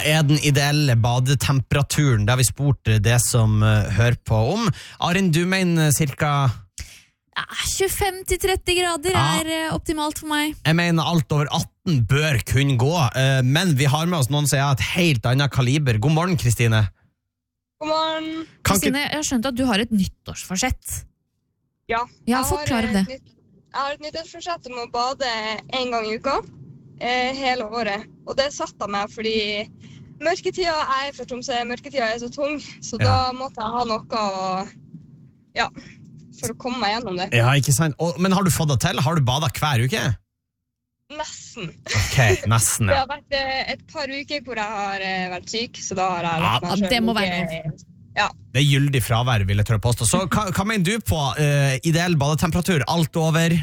den ideelle badetemperaturen? Det har vi spurt det som hører på om. Arin, du mener cirka... 25-30 grader optimalt for meg. Jeg mener alt over 18 bør kunne gå, men vi har med oss noen som er et helt annet kaliber. God morgen, Kristine. God morgen. Kristine, jeg har skjønt at du har et nyttårsforsett. Ja, forklar om det. Jeg har et nyttårsforsett om å bade en gang i uka, hele året. Og det satt av meg fordi mørketida er fra Tromsø, mørketida er så tung, så da måtte jeg ha noe for å komme meg gjennom det. Ja, ikke sant? Men har du fått det til? Har du badet hver uke? Nesten. Ok, nesten, Det har vært et par uker hvor jeg har vært syk, så da har jeg lagt meg selv. Det må være lov. Ja. Det er gyldig fravær, vil jeg tørre påstå. Så hva mener du på ideell badetemperatur? Alt over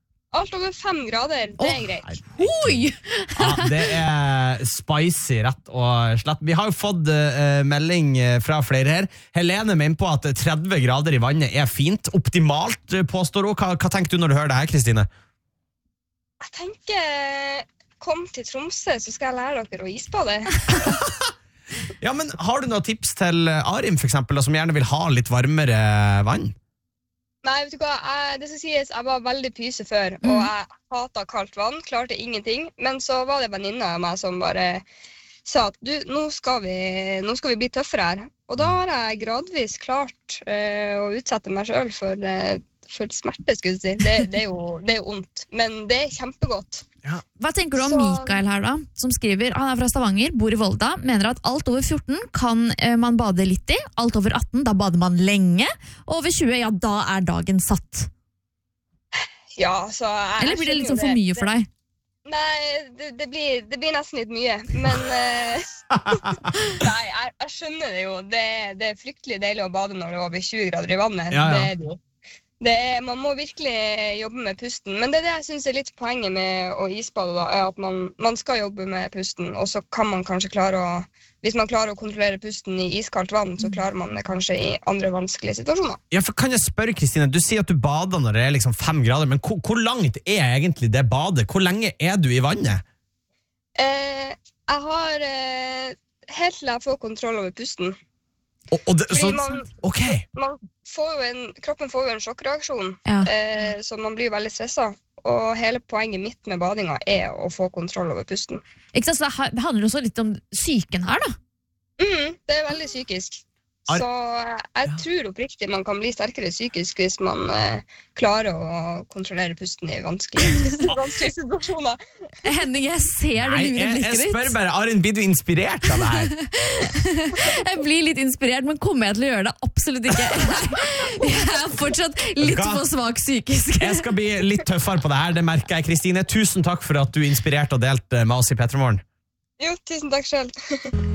5 grader, det er greit. Oi! Ja, det er spicy, rett og slett. Vi har jo fått melding fra flere her. Helene mener på at 30 grader i vannet er fint. Optimalt, påstår hun. Hva tenker du når du hører det her, Kristine? Jeg tenker, kom til Tromsø, så skal jeg lære dere å isbade. Ja, men har du noen tips til Arim, for eksempel, som gjerne vil ha litt varmere vann? Nei, vet du hva, det skal sies, jeg var veldig pyse før, og jeg hatet kaldt vann, klarte ingenting, men så var det venninner av meg som bare sa at nå skal vi bli tøffere her, og da har jeg gradvis klart å utsette meg selv for smerte, skulle jeg si. Det er jo ondt, men det er kjempegodt. Ja. Hva tenker du om Mikael her da, som skriver, han er fra Stavanger, bor i Volda, mener at alt over 14 kan man bade litt i, alt over 18, da bader man lenge, og over 20, ja, da er dagen satt. Ja, så... Eller blir det litt for mye for deg? Nei, det blir nesten litt mye, men nei, jeg skjønner det jo. Det er fryktelig deilig å bade når det er over 20 grader i vannet. Ja. Det er det jo. Man må virkelig jobbe med pusten, men det er det jeg synes er litt poenget med å isbade da, er at man skal jobbe med pusten, og så kan man kanskje hvis man klarer å kontrollere pusten i iskaldt vann, så klarer man det kanskje i andre vanskelige situasjoner. Ja, for kan jeg spørre, Kristine, du sier at du bader når det er liksom 5 grader, men hvor langt er egentlig det badet? Hvor lenge er du i vannet? Jeg har helt til jeg får kontroll over pusten. Kroppen får jo en sjokkreaksjon, så man blir veldig stresset. Og hele poenget mitt med badinga er å få kontroll over pusten. Ikke sant, så det handler også litt om psyken her da? Det er veldig psykisk. Så jeg tror oppriktig man kan bli sterkere psykisk hvis man klarer å kontrollere pusten i vanskelige situasjoner. Henning, jeg ser det lure blikket ditt. Jeg spør bare, Arin, blir du inspirert av det her? Jeg blir litt inspirert, men kommer jeg til å gjøre det? Absolutt ikke. Jeg er fortsatt litt for svak psykisk. Jeg skal bli litt tøffere på det her, det merker jeg. Kristine, tusen takk for at du inspirerte og delte med oss i P3 Morgen. Jo, tusen takk selv.